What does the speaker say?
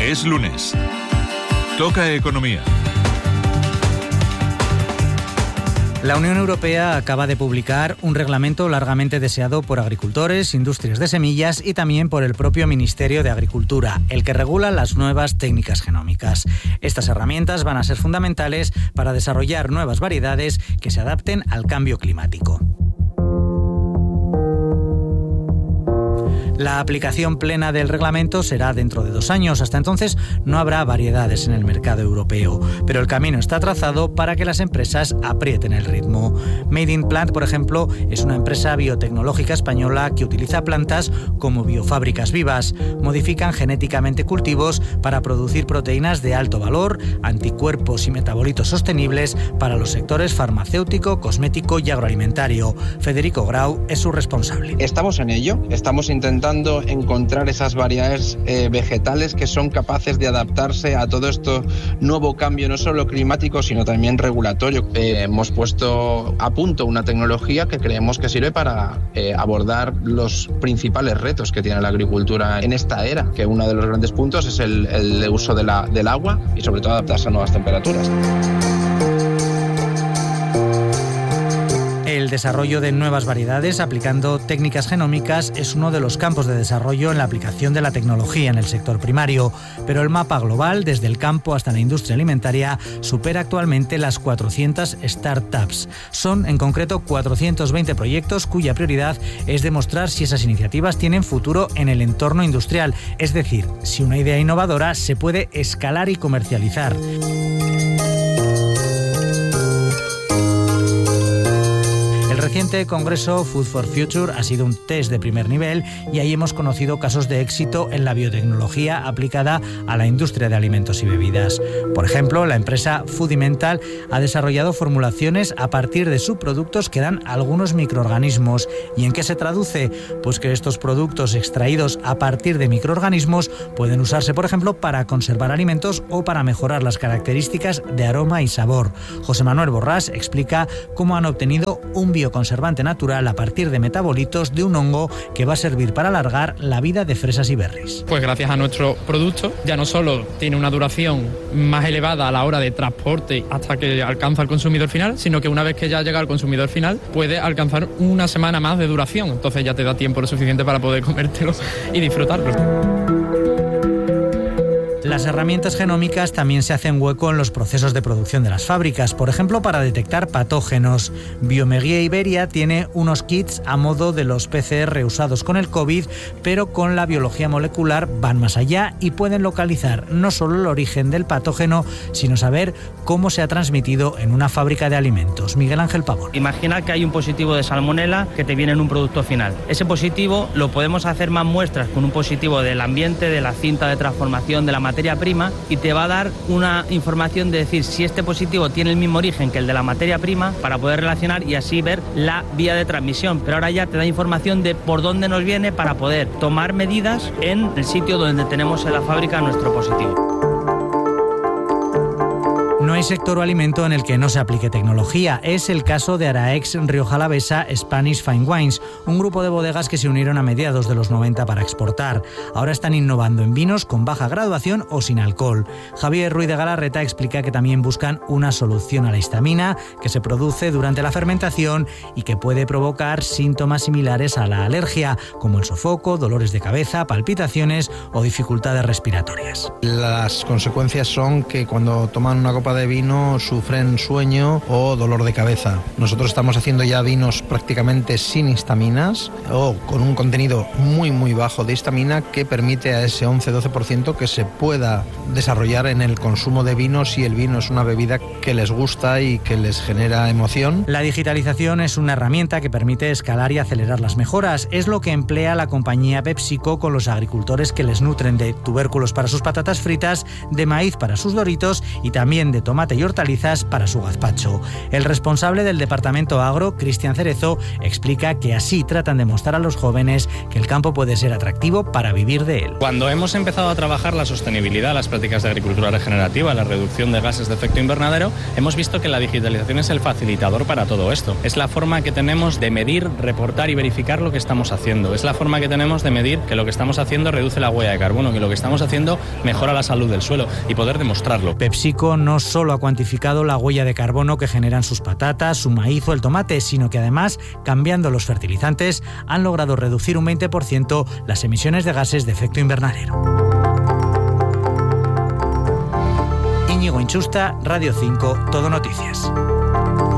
Es lunes. Toca economía. La Unión Europea acaba de publicar un reglamento largamente deseado por agricultores, industrias de semillas y también por el propio Ministerio de Agricultura, el que regula las nuevas técnicas genómicas. Estas herramientas van a ser fundamentales para desarrollar nuevas variedades que se adapten al cambio climático. La aplicación plena del reglamento será dentro de 2 años. Hasta entonces no habrá variedades en el mercado europeo, pero el camino está trazado para que las empresas aprieten el ritmo. Made in Plant, por ejemplo, es una empresa biotecnológica española que utiliza plantas como biofábricas vivas. Modifican genéticamente cultivos para producir proteínas de alto valor, anticuerpos y metabolitos sostenibles para los sectores farmacéutico, cosmético y agroalimentario. Federico Grau es su responsable. Estamos en ello, estamos intentando encontrar esas variedades vegetales que son capaces de adaptarse a todo este nuevo cambio, no solo climático, sino también regulatorio. Hemos puesto a punto una tecnología que creemos que sirve para abordar los principales retos que tiene la agricultura en esta era, que uno de los grandes puntos es el uso del agua y sobre todo adaptarse a nuevas temperaturas. El desarrollo de nuevas variedades aplicando técnicas genómicas es uno de los campos de desarrollo en la aplicación de la tecnología en el sector primario, pero el mapa global, desde el campo hasta la industria alimentaria, supera actualmente las 400 startups. Son, en concreto, 420 proyectos cuya prioridad es demostrar si esas iniciativas tienen futuro en el entorno industrial, es decir, si una idea innovadora se puede escalar y comercializar. El reciente congreso Food for Future ha sido un test de primer nivel y ahí hemos conocido casos de éxito en la biotecnología aplicada a la industria de alimentos y bebidas. Por ejemplo, la empresa Foodimental ha desarrollado formulaciones a partir de subproductos que dan algunos microorganismos. ¿Y en qué se traduce? Pues que estos productos extraídos a partir de microorganismos pueden usarse, por ejemplo, para conservar alimentos o para mejorar las características de aroma y sabor. José Manuel Borrás explica cómo han obtenido un bioconservante natural a partir de metabolitos de un hongo que va a servir para alargar la vida de fresas y berries. Pues gracias a nuestro producto ya no solo tiene una duración más elevada a la hora de transporte hasta que alcanza al consumidor final, sino que una vez que ya llega al consumidor final puede alcanzar una semana más de duración. Entonces ya te da tiempo lo suficiente para poder comértelo y disfrutarlo. Las herramientas genómicas también se hacen hueco en los procesos de producción de las fábricas, por ejemplo, para detectar patógenos. Biomeguía Iberia tiene unos kits a modo de los PCR usados con el COVID, pero con la biología molecular van más allá y pueden localizar no solo el origen del patógeno, sino saber cómo se ha transmitido en una fábrica de alimentos. Miguel Ángel Pavón. Imagina que hay un positivo de salmonela que te viene en un producto final. Ese positivo lo podemos hacer más muestras con un positivo del ambiente, de la cinta de transformación, de la materia prima, y te va a dar una información de decir si este positivo tiene el mismo origen que el de la materia prima para poder relacionar y así ver la vía de transmisión. Pero ahora ya te da información de por dónde nos viene para poder tomar medidas en el sitio donde tenemos en la fábrica nuestro positivo. No hay sector o alimento en el que no se aplique tecnología. Es el caso de Araex Rioja Alavesa Spanish Fine Wines, un grupo de bodegas que se unieron a mediados de los 90 para exportar. Ahora están innovando en vinos con baja graduación o sin alcohol. Javier Ruiz de Galarreta explica que también buscan una solución a la histamina que se produce durante la fermentación y que puede provocar síntomas similares a la alergia, como el sofoco, dolores de cabeza, palpitaciones o dificultades respiratorias. Las consecuencias son que cuando toman una copa de vino sufren sueño o dolor de cabeza. Nosotros estamos haciendo ya vinos prácticamente sin histaminas o con un contenido muy bajo de histamina que permite a ese 11-12% que se pueda desarrollar en el consumo de vino si el vino es una bebida que les gusta y que les genera emoción. La digitalización es una herramienta que permite escalar y acelerar las mejoras. Es lo que emplea la compañía PepsiCo con los agricultores que les nutren de tubérculos para sus patatas fritas, de maíz para sus doritos y también de tomate tomate y hortalizas para su gazpacho. El responsable del departamento agro, Cristian Cerezo, explica que así tratan de mostrar a los jóvenes que el campo puede ser atractivo para vivir de él. Cuando hemos empezado a trabajar la sostenibilidad, las prácticas de agricultura regenerativa, la reducción de gases de efecto invernadero, hemos visto que la digitalización es el facilitador para todo esto. Es la forma que tenemos de medir, reportar y verificar lo que estamos haciendo. Es la forma que tenemos de medir que lo que estamos haciendo reduce la huella de carbono, que lo que estamos haciendo mejora la salud del suelo y poder demostrarlo. PepsiCo no solo ha cuantificado la huella de carbono que generan sus patatas, su maíz o el tomate, sino que además, cambiando los fertilizantes, han logrado reducir un 20% las emisiones de gases de efecto invernadero. Íñigo Inchusta, Radio 5, Todo Noticias.